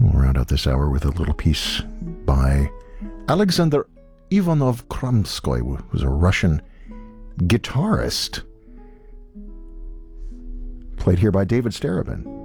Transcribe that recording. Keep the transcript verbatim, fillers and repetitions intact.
We'll round out this hour with a little piece by Alexander Ivanov Kramskoy, who was a Russian guitarist, played here by David Starobin.